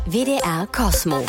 WDR Cosmo.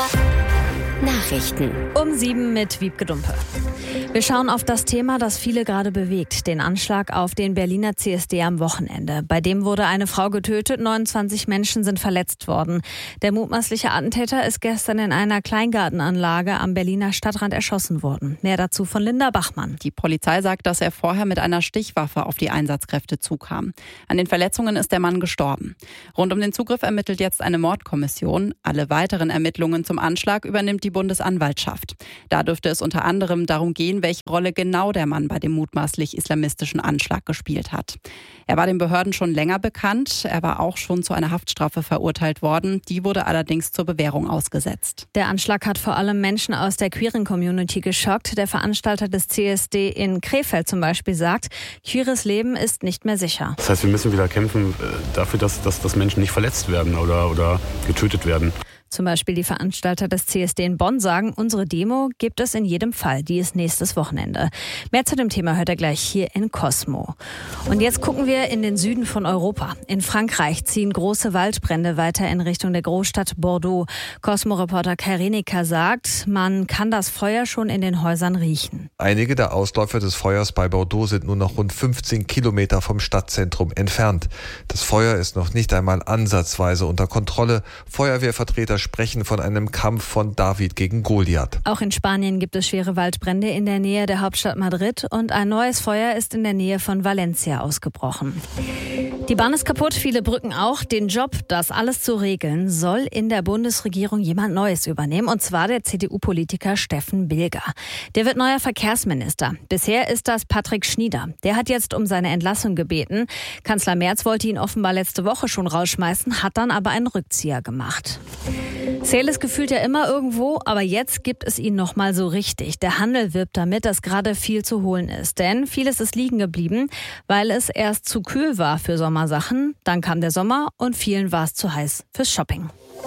Nachrichten. Um 7 mit Wiebke Dumpe. Wir schauen auf das Thema, das viele gerade bewegt, den Anschlag auf den Berliner CSD am Wochenende. Bei dem wurde eine Frau getötet, 29 Menschen sind verletzt worden. Der mutmaßliche Attentäter ist gestern in einer Kleingartenanlage am Berliner Stadtrand erschossen worden. Mehr dazu von Linda Bachmann. Die Polizei sagt, dass er vorher mit einer Stichwaffe auf die Einsatzkräfte zukam. An den Verletzungen ist der Mann gestorben. Rund um den Zugriff ermittelt jetzt eine Mordkommission. Alle weiteren Ermittlungen zum Anschlag übernimmt die Bundesanwaltschaft. Da dürfte es unter anderem darum gehen, welche Rolle genau der Mann bei dem mutmaßlich islamistischen Anschlag gespielt hat. Er war den Behörden schon länger bekannt. Er war auch schon zu einer Haftstrafe verurteilt worden. Die wurde allerdings zur Bewährung ausgesetzt. Der Anschlag hat vor allem Menschen aus der queeren Community geschockt. Der Veranstalter des CSD in Krefeld zum Beispiel sagt, queeres Leben ist nicht mehr sicher. Das heißt, wir müssen wieder kämpfen dafür, dass Menschen nicht verletzt werden oder getötet werden. Zum Beispiel die Veranstalter des CSD in Bonn sagen, unsere Demo gibt es in jedem Fall. Die ist nächstes Wochenende. Mehr zu dem Thema hört ihr gleich hier in Cosmo. Und jetzt gucken wir in den Süden von Europa. In Frankreich ziehen große Waldbrände weiter in Richtung der Großstadt Bordeaux. Cosmo-Reporter Kai Reneker sagt, man kann das Feuer schon in den Häusern riechen. Einige der Ausläufer des Feuers bei Bordeaux sind nur noch rund 15 Kilometer vom Stadtzentrum entfernt. Das Feuer ist noch nicht einmal ansatzweise unter Kontrolle. Feuerwehrvertreter sprechen von einem Kampf von David gegen Goliath. Auch in Spanien gibt es schwere Waldbrände in der Nähe der Hauptstadt Madrid und ein neues Feuer ist in der Nähe von Valencia ausgebrochen. Die Bahn ist kaputt, viele Brücken auch. Den Job, das alles zu regeln, soll in der Bundesregierung jemand Neues übernehmen, und zwar der CDU-Politiker Steffen Bilger. Der wird neuer Verkehrsminister. Bisher ist das Patrick Schnieder. Der hat jetzt um seine Entlassung gebeten. Kanzler Merz wollte ihn offenbar letzte Woche schon rausschmeißen, hat dann aber einen Rückzieher gemacht. Sale ist gefühlt ja immer irgendwo, aber jetzt gibt es ihn noch mal so richtig. Der Handel wirbt damit, dass gerade viel zu holen ist. Denn vieles ist liegen geblieben, weil es erst zu kühl war für Sommersachen. Dann kam der Sommer und vielen war es zu heiß fürs Shopping.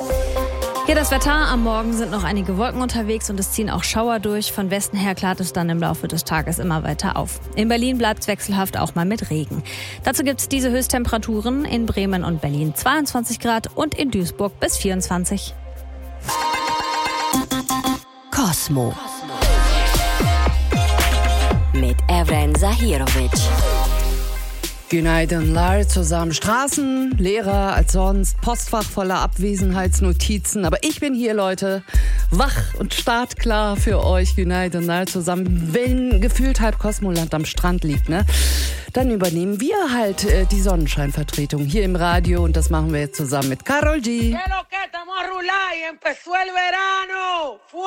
Hier das Wetter. Am Morgen sind noch einige Wolken unterwegs und es ziehen auch Schauer durch. Von Westen her klart es dann im Laufe des Tages immer weiter auf. In Berlin bleibt es wechselhaft, auch mal mit Regen. Dazu gibt es diese Höchsttemperaturen in Bremen und Berlin 22 Grad und in Duisburg bis 24. Cosmo. Mit Evren Zahirovic. Günaydınlar zusammen. Straßen, leerer als sonst, Postfach voller Abwesenheitsnotizen. Aber ich bin hier, Leute, wach und startklar für euch. Günaydınlar zusammen. Wenn gefühlt halb Cosmoland am Strand liegt, ne? Dann übernehmen wir halt die Sonnenscheinvertretung hier im Radio. Und das machen wir jetzt zusammen mit Karol G.